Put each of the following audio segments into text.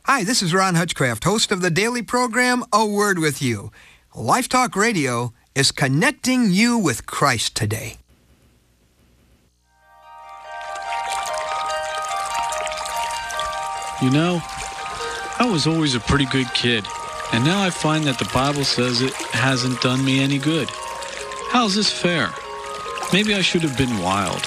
Hi, this is Ron Hutchcraft, host of the daily program, A Word With You. Life Talk Radio is connecting you with Christ today. You know, I was always a pretty good kid, and now I find that the Bible says it hasn't done me any good. How's this fair? Maybe I should have been wild.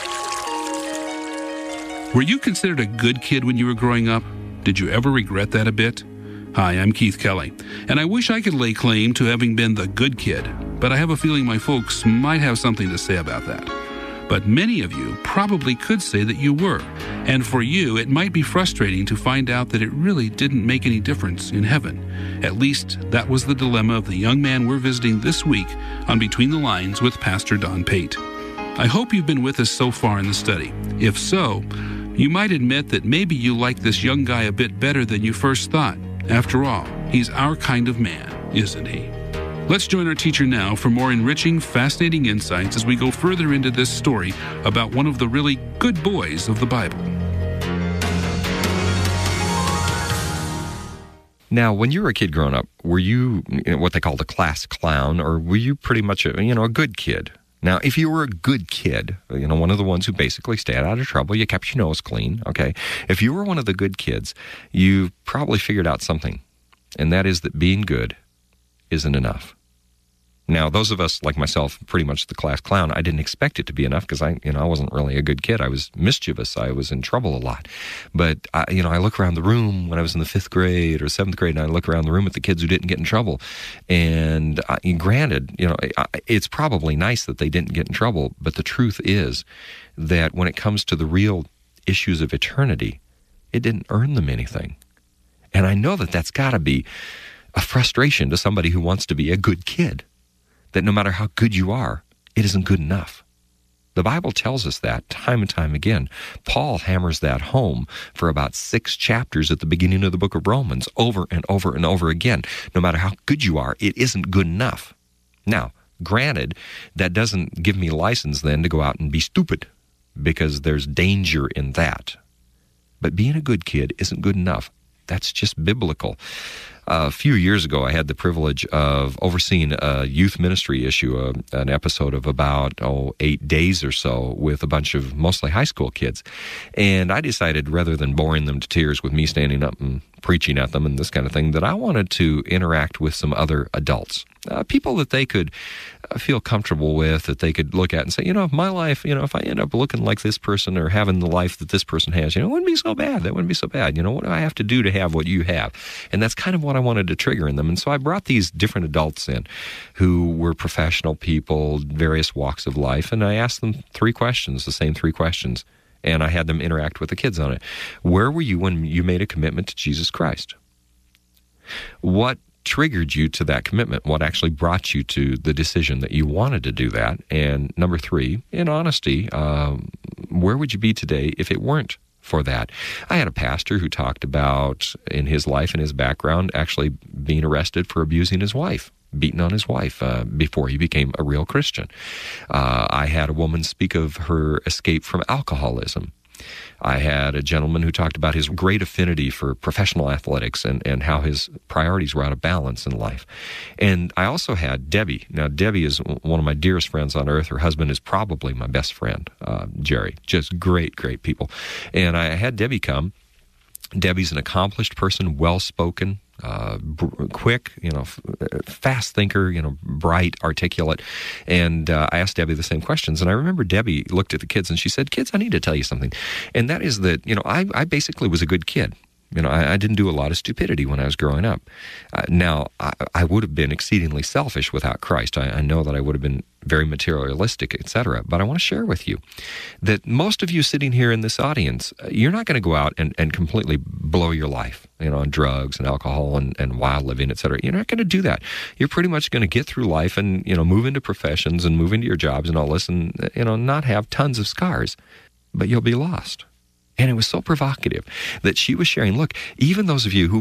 Were you considered a good kid when you were growing up? Did you ever regret that a bit? Hi, I'm Keith Kelly, and I wish I could lay claim to having been the good kid, but I have a feeling my folks might have something to say about that. But many of you probably could say that you were, and for you, it might be frustrating to find out that it really didn't make any difference in heaven. At least, that was the dilemma of the young man we're visiting this week on Between the Lines with Pastor Don Pate. I hope you've been with us so far in the study. If so, you might admit that maybe you like this young guy a bit better than you first thought. After all, he's our kind of man, isn't he? Let's join our teacher now for more enriching, fascinating insights as we go further into this story about one of the really good boys of the Bible. Now, when you were a kid growing up, were you what they called a class clown, or were you pretty much a good kid? Now, if you were a good kid, one of the ones who basically stayed out of trouble, you kept your nose clean, okay? If you were one of the good kids, you probably figured out something, and that is that being good isn't enough. Now, those of us, like myself, pretty much the class clown, I didn't expect it to be enough because I wasn't really a good kid. I was mischievous. I was in trouble a lot. But, I look around the room when I was in the 5th grade or 7th grade, and I look around the room at the kids who didn't get in trouble. And granted, it's probably nice that they didn't get in trouble, but the truth is that when it comes to the real issues of eternity, it didn't earn them anything. And I know that that's got to be a frustration to somebody who wants to be a good kid. That no matter how good you are, it isn't good enough. The Bible tells us that time and time again. Paul hammers that home for about 6 chapters at the beginning of the book of Romans, over and over and over again. No matter how good you are, it isn't good enough. Now, granted, that doesn't give me license then to go out and be stupid, because there's danger in that. But being a good kid isn't good enough. That's just biblical. A few years ago, I had the privilege of overseeing a youth ministry issue, an episode of about 8 days or so with a bunch of mostly high school kids. And I decided, rather than boring them to tears with me standing up and preaching at them and this kind of thing, that I wanted to interact with some other adults, people that they could feel comfortable with, that they could look at and say, my life, if I end up looking like this person or having the life that this person has, it wouldn't be so bad. That wouldn't be so bad. What do I have to do to have what you have? And that's kind of what I wanted to trigger in them. And so I brought these different adults in who were professional people, various walks of life, and I asked them 3 questions, the same 3 questions. And I had them interact with the kids on it. Where were you when you made a commitment to Jesus Christ? What triggered you to that commitment? What actually brought you to the decision that you wanted to do that? And number 3, in honesty, where would you be today if it weren't for that? I had a pastor who talked about, in his life and his background, actually being arrested for abusing his wife, beating on his wife before he became a real Christian. I had a woman speak of her escape from alcoholism. I had a gentleman who talked about his great affinity for professional athletics and how his priorities were out of balance in life. And I also had Debbie. Now, Debbie is one of my dearest friends on earth. Her husband is probably my best friend, Jerry. Just great, great people. And I had Debbie come. Debbie's an accomplished person, well-spoken, quick, fast thinker, bright, articulate. And I asked Debbie the same questions. And I remember Debbie looked at the kids and she said, "Kids, I need to tell you something." And that is that, I basically was a good kid. I didn't do a lot of stupidity when I was growing up. Now, I would have been exceedingly selfish without Christ. I know that I would have been very materialistic, etc. But I want to share with you that most of you sitting here in this audience, you're not going to go out and completely blow your life, on drugs and alcohol and wild living, etc. You're not going to do that. You're pretty much going to get through life and, move into professions and move into your jobs and all this and, not have tons of scars, but you'll be lost. And it was so provocative that she was sharing, look, even those of you who